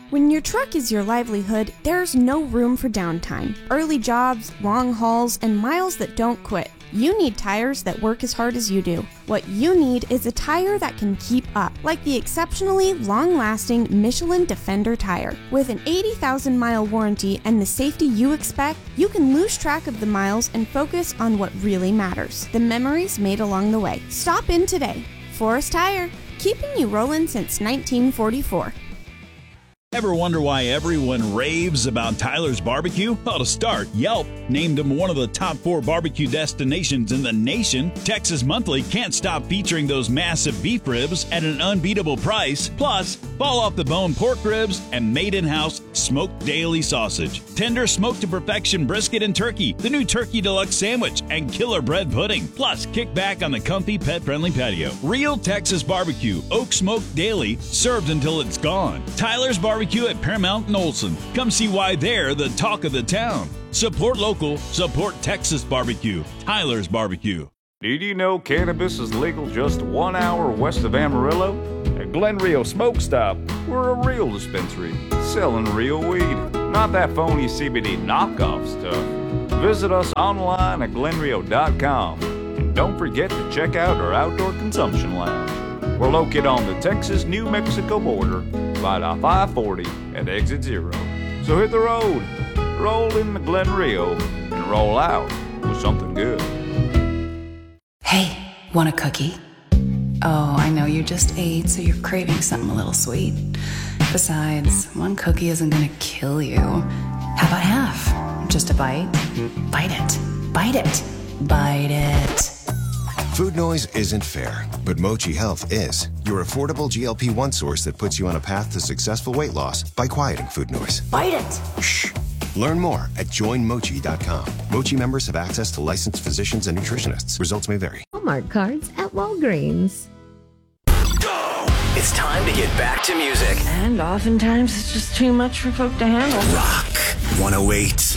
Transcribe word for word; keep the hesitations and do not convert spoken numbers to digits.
When your truck is your livelihood, there's no room for downtime. Early jobs, long hauls, and miles that don't quit. You need tires that work as hard as you do. What you need is a tire that can keep up, like the exceptionally long-lasting Michelin Defender tire. With an eighty thousand mile warranty and the safety you expect, you can lose track of the miles and focus on what really matters, the memories made along the way. Stop in today. Forest Tire, keeping you rolling since nineteen forty-four. Ever wonder why everyone raves about Tyler's Barbecue? Well, to start, Yelp named him one of the top four barbecue destinations in the nation. Texas Monthly can't stop featuring those massive beef ribs at an unbeatable price. Plus, fall off the bone pork ribs and made in-house smoked daily sausage. Tender smoked to perfection brisket and turkey, the new Turkey Deluxe sandwich, and killer bread pudding. Plus, kick back on the comfy pet-friendly patio. Real Texas Barbecue, oak smoked daily, served until it's gone. Tyler's Barbecue at Paramount and Olson. Come see why they're the talk of the town. Support local, support Texas barbecue. Tyler's Barbecue. Did you know cannabis is legal just one hour west of Amarillo? At Glen Rio Smoke Stop, we're a real dispensary selling real weed, not that phony C B D knockoff stuff. Visit us online at glen rio dot com. And don't forget to check out our outdoor consumption lounge. We're located on the Texas-New Mexico border, right off I forty at exit zero. So hit the road, roll in the Glen Rio, and roll out with something good. Hey, want a cookie? Oh, I know you just ate, so you're craving something a little sweet. Besides, one cookie isn't gonna kill you. How about half? Just a bite? Bite it. Bite it. Bite it. Food noise isn't fair, but Mochi Health is. Your affordable G L P one source that puts you on a path to successful weight loss by quieting food noise. Bite it! Shh! Learn more at join mochi dot com. Mochi members have access to licensed physicians and nutritionists. Results may vary. Hallmark cards at Walgreens. It's time to get back to music. And oftentimes it's just too much for folk to handle. Rock one oh eight